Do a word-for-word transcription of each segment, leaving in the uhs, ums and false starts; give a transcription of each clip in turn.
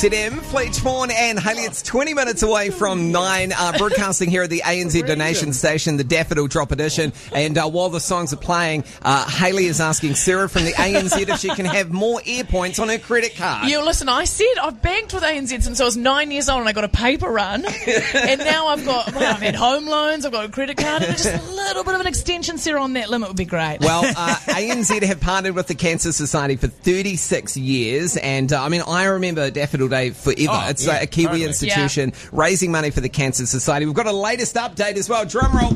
Z M, Fleet Fawn and Hayley. It's twenty minutes away from nine. Uh, broadcasting here at the A N Z donation station, the Daffodil Drop Edition. And uh, while the songs are playing, uh, Hayley is asking Sarah from the A N Z if she can have more air points on her credit card. You listen, I said I've banked with A N Z since I was nine years old and I got a paper run. And now I've got, well, I've had home loans, I've got a credit card, and just a little bit of an extension, Sarah, on that limit would be great. Well, uh, A N Z have partnered with the Cancer Society for thirty-six years. And uh, I mean, I remember Daffodil Day forever. Oh, it's yeah, uh, a Kiwi totally. institution Yeah. raising money for the Cancer Society. We've got a latest update as well. Drum roll,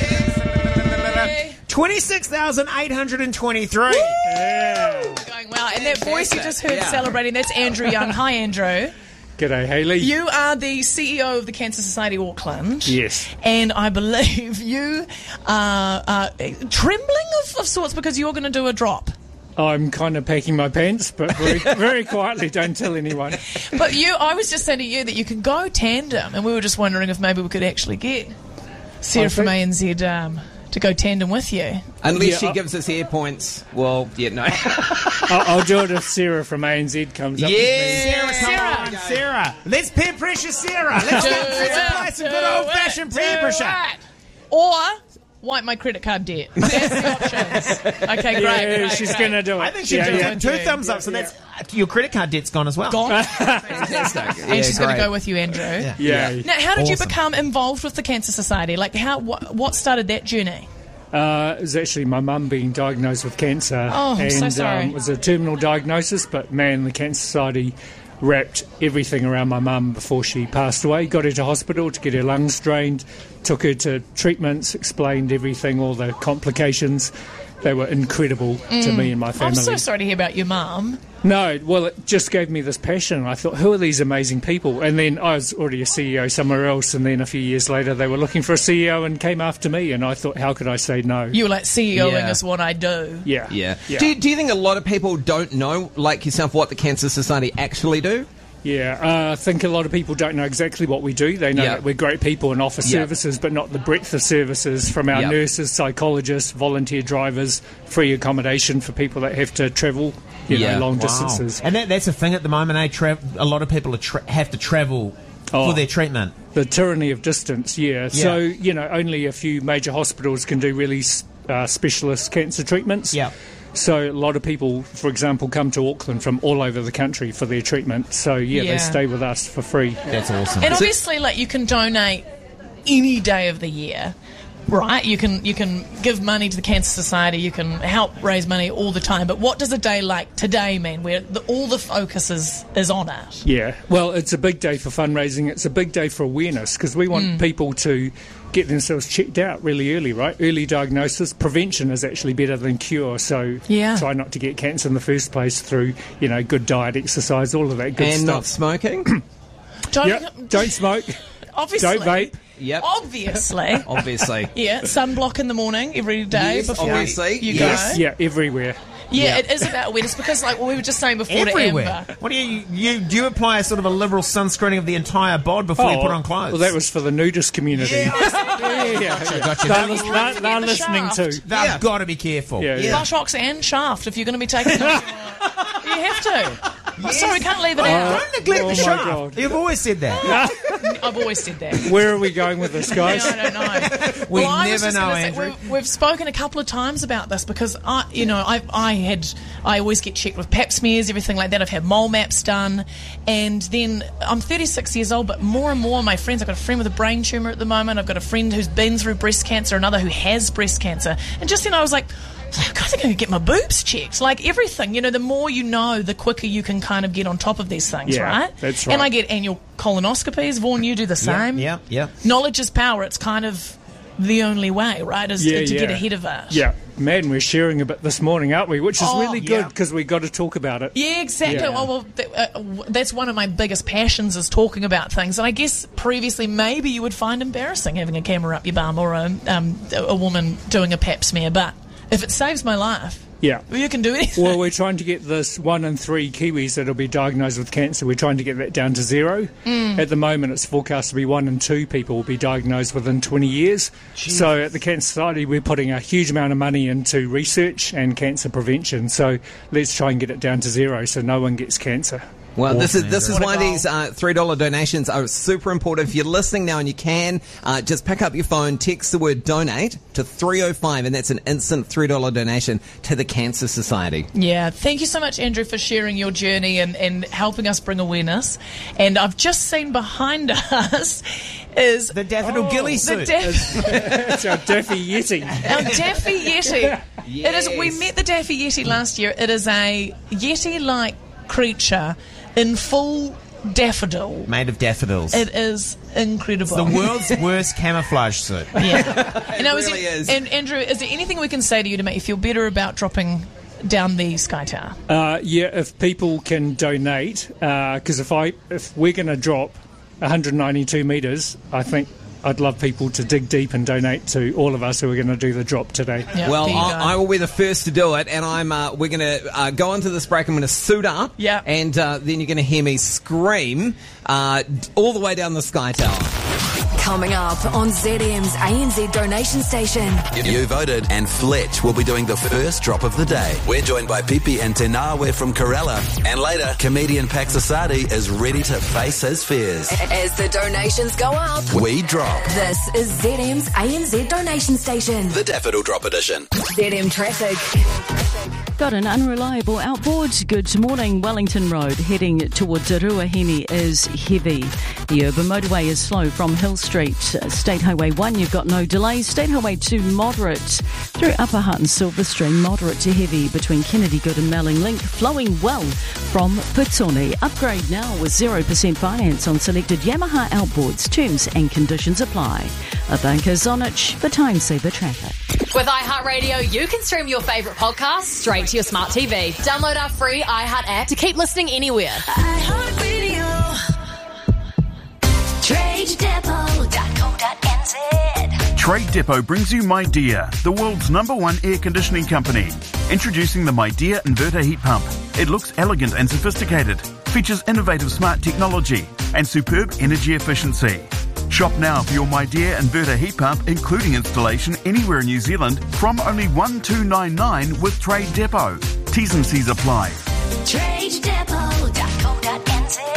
please. twenty-six thousand eight hundred twenty-three. Yeah. Going well. And that voice you just heard Yeah. celebrating, that's Andrew Young. Hi, Andrew. G'day, Hayley. You are the C E O of the Cancer Society Auckland. Yes. And I believe you are uh, trembling of, of sorts because you're going to do a drop. I'm kind of packing my pants, but very, very quietly, don't tell anyone. But you, I was just saying to you that you can go tandem, and we were just wondering if maybe we could actually get Sarah I from think- A N Z um, to go tandem with you. Unless Yeah, she I- gives us air points. Well, yeah, no. I'll, I'll do it if Sarah from A N Z comes up with me. Yeah. Sarah, come on, Sarah. Let's peer pressure Sarah. Let's, Do let's it, apply some good do old-fashioned it, peer do pressure. it. Or wipe my credit card debt. That's the options. Okay, great. Yeah, great, she's great. going to do it. I think she'd yeah, do yeah. it. Two Yeah. thumbs up, so that's your credit card debt's gone as well. Gone. Fantastic. And Yeah, she's going to great. go with you, Andrew. Yeah. Yeah. Now, how did you Awesome. become involved with the Cancer Society? Like, how? What, what started that journey? Uh, it was actually my mum being diagnosed with cancer. Oh, I'm and, so sorry. Um, it was a terminal diagnosis, but man, the Cancer Society wrapped everything around my mum before she passed away. Got her to hospital to get her lungs drained, took her to treatments, explained everything, all the complications. They were incredible to me and my family. I'm so sorry to hear about your mum. No, well, it just gave me this passion. I thought, who are these amazing people? And then I was already a C E O somewhere else, and then a few years later they were looking for a C E O and came after me, and I thought, how could I say no? You were like, CEOing Yeah. is what I do. yeah. Yeah. Yeah. Do, you, do you think a lot of people don't know, like yourself, what the Cancer Society actually do? Yeah, uh, I think a lot of people don't know exactly what we do. They know Yeah. that we're great people and offer Yeah. services, but not the breadth of services from our Yeah. nurses, psychologists, volunteer drivers, free accommodation for people that have to travel, you Yeah. know, long Wow. distances. And that, that's the thing at the moment, eh? Tra- a lot of people are tra- have to travel Oh. for their treatment. The tyranny of distance, yeah. So, you know, only a few major hospitals can do really uh, specialist cancer treatments. Yeah. So a lot of people, for example, come to Auckland from all over the country for their treatment. So, yeah, Yeah. they stay with us for free. That's awesome. And obviously, like, you can donate any day of the year, right? You can you can give money to the Cancer Society, you can help raise money all the time. But what does a day like today mean, where the, all the focus is, is on it? Yeah, well, it's a big day for fundraising. It's a big day for awareness because we want Mm. people to get themselves checked out really early, right? Early diagnosis. Prevention is actually better than cure. So Yeah. try not to get cancer in the first place through, you know, good diet, exercise, all of that good And not stuff. smoking? Don't, Yep, don't smoke. obviously, Don't vape. Yep. Obviously. Obviously. Yeah, sunblock in the morning every day Yes, before obviously. you Yes. go. Yeah, everywhere. Yeah, Yeah. it is about awareness because, like what we were just saying before to Everywhere. Amber. What do you, you do? You apply a sort of a liberal sunscreening of the entire bod before you put on clothes? Well, that was for the nudist community. Yeah, yeah, yeah. gotcha. They're, Now, lis- you they're, can't forget they're the listening shaft. too. They've Yeah. got to be careful. Yeah, yeah. Buttocks and shaft if you're going to be taking them. You have to. I'm sorry, we can't leave it out. Don't neglect Oh the my shaft. God. You've always said that. I've always said that. Where are we going with this, guys? I don't know. We well, I was never just know, gonna say, Andrew. We've, we've spoken a couple of times about this because I, you know, I, I had, I always get checked with Pap smears, everything like that. I've had mole maps done, and then I'm thirty-six years old. But more and more, my friends. I've got a friend with a brain tumor at the moment. I've got a friend who's been through breast cancer, another who has breast cancer, and just then I was like, I think I could get my boobs checked. Like everything, you know, the more you know, the quicker you can kind of get on top of these things, Yeah, right? that's And right. I get annual colonoscopies. Vaughan, you do the same. Yeah, yeah. Knowledge is power. It's kind of the only way, right? Is Yeah, to, to yeah. get ahead of it. Yeah, man, we're sharing a bit this morning, aren't we? Which is Oh, really good yeah. because we got to talk about it. Yeah, exactly. Yeah. Well, well th- uh, w- that's one of my biggest passions is talking about things. And I guess previously maybe you would find embarrassing having a camera up your bum or a, um, a woman doing a pap smear. But if it saves my life, Yeah. well, you can do anything. Well, we're trying to get this one in three Kiwis that'll be diagnosed with cancer. We're trying to get that down to zero. Mm. At the moment, it's forecast to be one in two people will be diagnosed within twenty years. So at the Cancer Society, we're putting a huge amount of money into research and cancer prevention. So let's try and get it down to zero so no one gets cancer. Well, Awesome, this is this is Andrew. why these uh, three dollar donations are super important. If you're listening now and you can, uh, just pick up your phone, text the word donate to three oh five, and that's an instant three dollar donation to the Cancer Society. Yeah, thank you so much, Andrew, for sharing your journey and, and helping us bring awareness. And I've just seen behind us is The Daffodil Gilly the suit. Daff- It's our Daffy Yeti. our Daffy Yeti. It is. We Yes. met the Daffy Yeti last year. It is a Yeti-like creature in full daffodil. Made of daffodils. It is incredible. the world's worst camouflage suit. Yeah. It And I was- really is. And Andrew, is there anything we can say to you to make you feel better about dropping down the Sky Tower? Uh, yeah, if people can donate, because if I if we're going to drop one hundred ninety-two metres, I think I'd love people to dig deep and donate to all of us who are going to do the drop today. Yeah, Well, there you go. I, I will be the first to do it, and I'm. Uh, we're going to uh, go into this break. I'm going to suit up, Yeah. and uh, then you're going to hear me scream uh, all the way down the Sky Tower. Coming up on Z M's A N Z donation station. You voted, and Fletch will be doing the first drop of the day. We're joined by Pipi and Tenawe from Corella. And later, comedian Pax Asadi is ready to face his fears. As the donations go up, We drop this is Z M's A N Z donation station. the Daffodil Drop Edition. Z M traffic. Got an unreliable outboard. Good morning. Wellington Road heading towards Ruahine is heavy. The urban motorway is slow from Hill Street. State Highway one, you've got no delays. State Highway two, moderate. Through Upper Hutt and Silverstream, moderate to heavy between Kennedy Good and Melling Link. Flowing well from Putoni. Upgrade now with zero percent finance on selected Yamaha outboards. Terms and conditions apply. Abanka Zonich for Time Saver Traffic. With iHeartRadio, you can stream your favourite podcasts straight to your smart T V. Download our free iHeart app to keep listening anywhere. iHeartRadio. trade depot dot co dot n z. Trade Depot brings you MyDear, the world's number one air conditioning company. Introducing the MyDear inverter heat pump. It looks elegant and sophisticated, features innovative smart technology, and superb energy efficiency. Shop now for your MyDear inverter heat pump, including installation anywhere in New Zealand, from only one two nine nine with Trade Depot. T's and C's apply. trade depot dot co dot n z.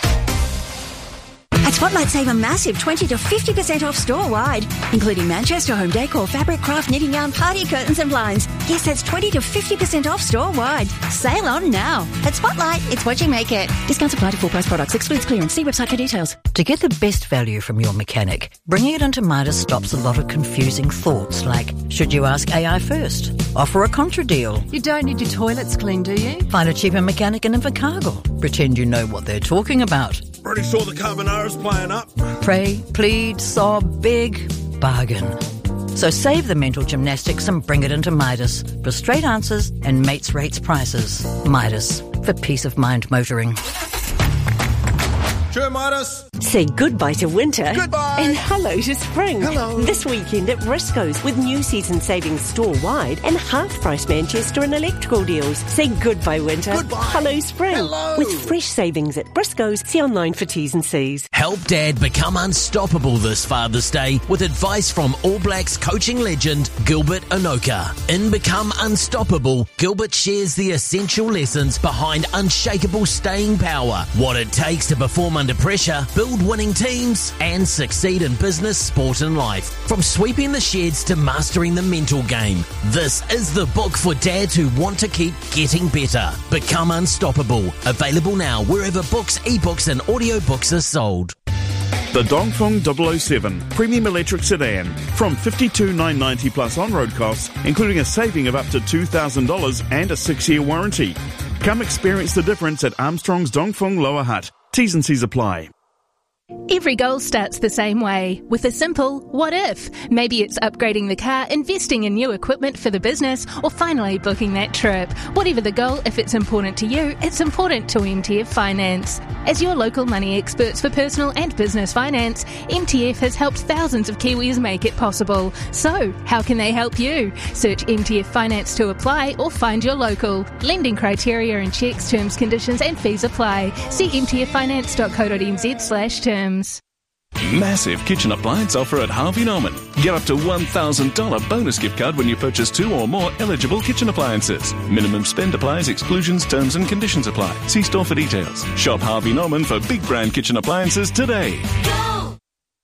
At Spotlight, save a massive twenty to fifty percent off store-wide, including Manchester home decor, fabric, craft, knitting yarn, party curtains and blinds. Yes, that's twenty to fifty percent off store-wide. Sale on now. At Spotlight, it's what you make it. Discounts apply to full-price products. Excludes clearance. See website for details. To get the best value from your mechanic, bringing it into Midas stops a lot of confusing thoughts like, should you ask A I first? Offer a contra deal. You don't need your toilets cleaned, do you? Find a cheaper mechanic in Invercargill. Pretend you know what they're talking about. Already saw the carbonara's playing up. Pray, plead, sob, beg, bargain. So save the mental gymnastics and bring it into Midas for straight answers and mates rates prices. Midas, for peace of mind motoring. Sure, Midas. Say goodbye to winter. Goodbye. And hello to spring. Hello. This weekend at Briscoe's with new season savings store-wide and half-price Manchester and electrical deals. Say goodbye winter. Goodbye. Hello spring. Hello. With fresh savings at Briscoe's. See online for T's and C's. Help Dad become unstoppable this Father's Day with advice from All Blacks coaching legend Gilbert Anoka. In Become Unstoppable, Gilbert shares the essential lessons behind unshakable staying power, what it takes to perform under pressure, build winning teams, and succeed in business, sport, and life. From sweeping the sheds to mastering the mental game, this is the book for dads who want to keep getting better. Become Unstoppable. Available now wherever books, ebooks, and audiobooks are sold. The Dongfeng double oh seven Premium Electric Sedan from fifty-two thousand nine hundred ninety dollars plus on-road costs, including a saving of up to two thousand dollars and a six-year warranty. Come experience the difference at Armstrong's Dongfeng Lower Hutt. T's and C's apply. Every goal starts the same way, with a simple what if. Maybe it's upgrading the car, investing in new equipment for the business, or finally booking that trip. Whatever the goal, if it's important to you, it's important to M T F Finance. As your local money experts for personal and business finance, M T F has helped thousands of Kiwis make it possible. So, how can they help you? Search M T F Finance to apply or find your local. Lending criteria and checks, terms, conditions and fees apply. See m t f finance dot co dot n z slash terms. Massive kitchen appliance offer at Harvey Norman. Get up to one thousand dollars bonus gift card when you purchase two or more eligible kitchen appliances. Minimum spend applies, exclusions, terms and conditions apply. See store for details. Shop Harvey Norman for big brand kitchen appliances today. Go!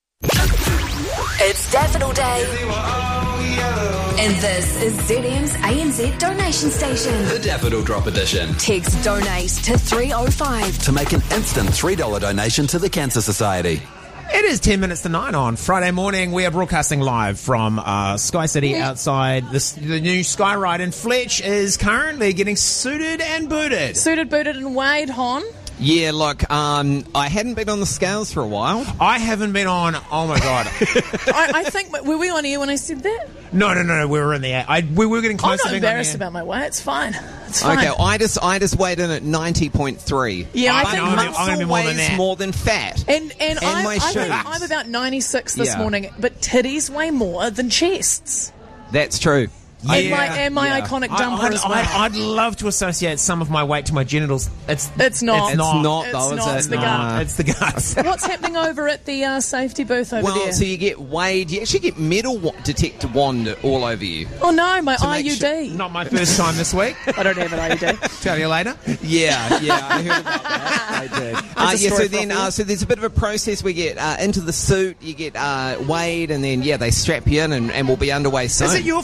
It's Daffodil Day. And this is Z M's A N Z donation station. The Daffodil Drop Edition. Text donate to three oh five. To make an instant three dollars donation to the Cancer Society. It is ten minutes to nine on Friday morning. We are broadcasting live from uh, Sky City outside this, the new Sky Ride, and Fletch is currently getting suited and booted. Suited, booted, and weighed, Hon. Yeah, look, um, I hadn't been on the scales for a while. I haven't been on, oh my God. I, I think, were we on air when I said that? No, no, no, no, we were in the air. I, we were getting close I'm to not being on embarrassed air. about my weight. It's fine. It's fine. Okay, I just, I just weighed in at ninety point three. Yeah, I But think I'm gonna be- muscle I'm gonna be more than weighs that. more than fat. And and, And I, my I think shoes. I'm about ninety-six this Yeah. morning, but titties weigh more than chests. That's true. And my and my yeah. iconic I- jumper I'd, as well. I'd, I'd love to associate some of my weight to my genitals. It's It's not. It's not. It's not, It's though, is not. it? It's the Nah. gut. It's the guts. What's happening over at the uh, safety booth over Well, there? so you get weighed, you actually get metal wa- detector wand all over you. oh no, my to I make U D. Not my first time this week. I don't have an I U D. Tell you later. Yeah, yeah, I heard about that. I did. Uh, a yeah, so story then, for uh, so there's a bit of a process. We get uh, into the suit, you get uh, weighed, and then yeah, they strap you in, and, and we'll be underway soon. Is it your